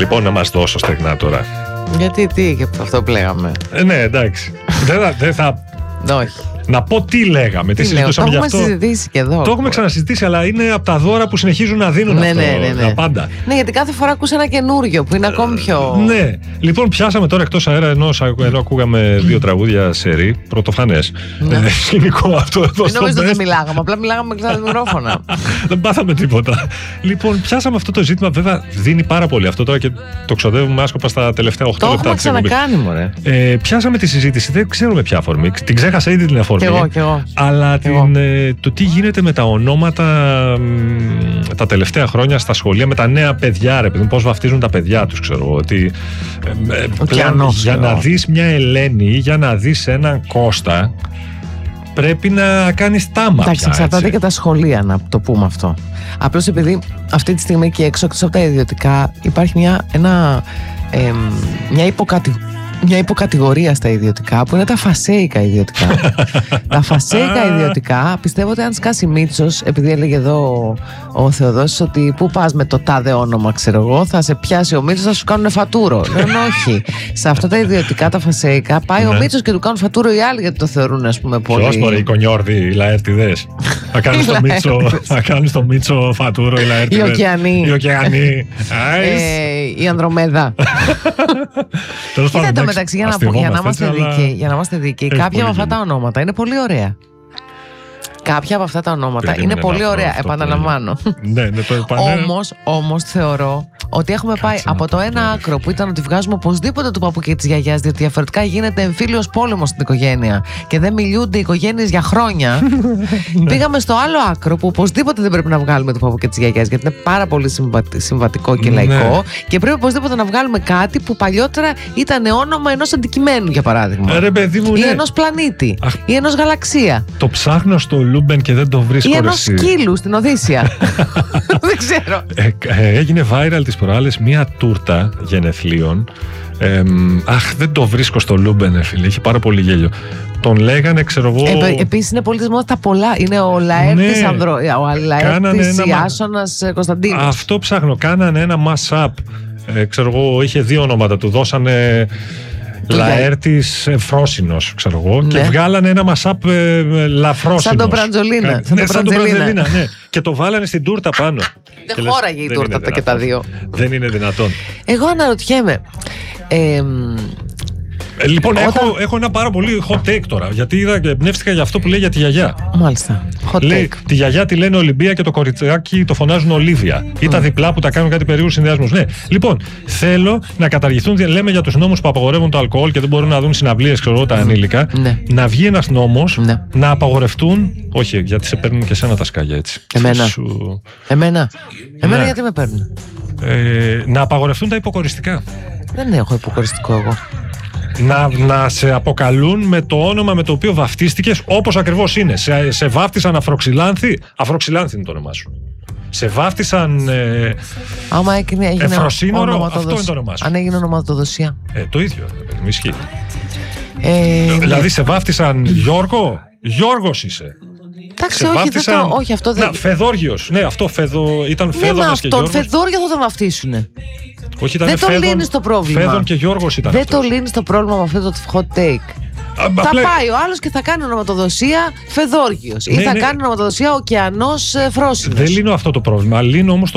Λοιπόν, να μας δώσω στεγνά τώρα. Γιατί, τι, και αυτό που λέγαμε. Ναι, εντάξει. Δεν θα. Όχι. Να πω τι λέγαμε, τι συζητούσαμε γι' αυτό. Το έχουμε συζητήσει και εδώ. Το έχουμε ξανασυζητήσει, αλλά είναι από τα δώρα που συνεχίζουν να δίνουν αυτό. Τα πάντα. Ναι, γιατί κάθε φορά ακούς ένα καινούριο που είναι ακόμη πιο. Ναι. Λοιπόν, πιάσαμε τώρα εκτός αέρα ενώ ακούγαμε 2 τραγούδια σερί. Πρωτοφανές. Σκηνικό αυτό εδώ. Δεν νομίζω ότι δεν μιλάγαμε. Απλά μιλάγαμε με κλειστά μικρόφωνα. Δεν πάθαμε τίποτα. Λοιπόν, πιάσαμε αυτό το ζήτημα. Βέβαια, δίνει πάρα πολύ αυτό τώρα και το ξοδεύουμε άσκοπα στα τελευταία 8 λεπτά. Το έχουμε ξανακάνει, μωρέ. Πιάσαμε τη συζήτηση. Δεν ξέρουμε ποια αφορμή. Την ξέχασα ήδη την αφορμή. Κι εγώ. Αλλά το τι γίνεται με τα ονόματα τα τελευταία χρόνια στα σχολεία, με τα νέα παιδιά, ρε παιδί, πώς βαφτίζουν τα παιδιά τους, ξέρω εγώ. Ότι για να δεις μια Ελένη ή για να δεις έναν Κώστα, πρέπει να κάνεις τάμα. Εντάξει, εξαρτάται και τα σχολεία, να το πούμε αυτό. Απλώς επειδή αυτή τη στιγμή και έξω από τα ιδιωτικά υπάρχει μια υποκατηγορία στα ιδιωτικά που είναι τα φασέικα ιδιωτικά. Τα φασέικα ιδιωτικά, πιστεύω ότι αν σκάσει Μίτσος, επειδή έλεγε εδώ ο Θεοδόσης ότι πού πας με το τάδε όνομα, ξέρω εγώ, θα σε πιάσει ο Μίτσος, θα σου κάνουν φατούρο. Λένε όχι. Σε αυτά τα ιδιωτικά, τα φασέικα, πάει ο Μίτσος και του κάνουν φατούρο οι άλλοι γιατί το θεωρούν, ας πούμε, πολύ. Ποιος μωρέ, οι κονιόρδοι, οι λαέρτιδες. Θα κάνεις το Μίτσο φατούρο, οι λαέρτιδες. Οι ωκεανοί. Η Ανδρομέδα. Κοίτα μεταξύ, για να είμαστε δίκαιοι, κάποια από αυτά τα ονόματα είναι πολύ ωραία. Κάποια από αυτά τα ονόματα είναι πολύ ωραία, επαναλαμβάνω. Όμως θεωρώ ότι έχουμε πάει από το ένα άκρο που ήταν ότι βγάζουμε οπωσδήποτε του παππού και της γιαγιάς, διότι διαφορετικά γίνεται εμφύλιος πόλεμος στην οικογένεια και δεν μιλούνται οι οικογένειες για χρόνια. Πήγαμε στο άλλο άκρο που οπωσδήποτε δεν πρέπει να βγάλουμε του παππού και της γιαγιάς, γιατί είναι πάρα πολύ συμβατικό και λαϊκό, και πρέπει οπωσδήποτε να βγάλουμε κάτι που παλιότερα ήταν όνομα ενός αντικειμένου, για παράδειγμα. Ή ενός πλανήτη. Ή ενός γαλαξία. Το ψάχνω στο Λούμπεν και δεν το βρίσκω. Ή ενός σκύλου στην Οδύσσια. Δεν ξέρω. Έγινε viral τις προάλλες μία τούρτα γενεθλίων. Δεν το βρίσκω στο Λούμπεν, φίλε. Έχει πάρα πολύ γέλιο. Τον λέγανε, ξέρω εγώ. Επίσης είναι πολιτισμό τα πολλά. Είναι ο Λαέρτης Ιάσονας Κωνσταντίνος. Αυτό ψάχνω. Κάνανε ένα mash-up. Ξέρω εγώ, είχε 2 ονόματα. Του δώσανε Λαέρτης Φρόσινος, ξέρω εγώ, και βγάλανε ένα μασάπ Λαφρόσινος. Σαν τον Μπραντζολίνα. Σαν τον Μπραντζολίνα, ναι. Και το βάλανε στην τούρτα πάνω. Δεν χώραγε η τούρτα και τα δύο. Δεν είναι δυνατόν. Εγώ αναρωτιέμαι. Λοιπόν, έχω ένα πάρα πολύ hot take τώρα. Γιατί είδα και εμπνεύστηκα για αυτό που λέει για τη γιαγιά. Μάλιστα. Λέει, τη γιαγιά τη λένε Ολυμπία και το κοριτσάκι το φωνάζουν Ολίβια. Ή τα διπλά που τα κάνουν κάτι περίεργους συνδυασμούς. Ναι. Λοιπόν, θέλω να καταργηθούν. Λέμε για τους νόμους που απαγορεύουν το αλκοόλ και δεν μπορούν να δουν συναυλίες, ξέρω εγώ, τα ανήλικα. Ναι. Να βγει ένας νόμος να απαγορευτούν. Όχι, γιατί σε παίρνουν και εσένα τα σκάλια έτσι. Εμένα γιατί με παίρνουν. Να απαγορευτούν τα υποκοριστικά. Δεν έχω υποκοριστικό εγώ. Να σε αποκαλούν με το όνομα με το οποίο βαφτίστηκες, όπως ακριβώς είναι. Σε βάφτισαν Αφροξυλάνθη. Αφροξυλάνθη είναι το όνομά σου. Σε βάφτισαν άμα έγινε Εφροσίνορο, αυτό είναι το όνομά σου. Αν έγινε ονοματοδοσία. Το ίδιο, μη ισχύει. Δηλαδή σε βάφτισαν Γιώργο, Γιώργος είσαι. Εντάξει, όχι, αυτό δεν. Φεδόργιος. Ναι, αυτό ήταν Φέδωνας και Γιώργος. Φεδόργιο θα τον βαφτίσουνε. Όχι, δεν το λύνει το πρόβλημα. Φέδων και Γιώργος ήταν. Δεν το λύνει το πρόβλημα με αυτό το hot take. Θα πάει ο άλλος και θα κάνει ονοματοδοσία Φεδόργιος. Ή θα κάνει ονοματοδοσία Ωκεανός Φρόσινος. Δεν λύνω αυτό το πρόβλημα. Λύνω όμως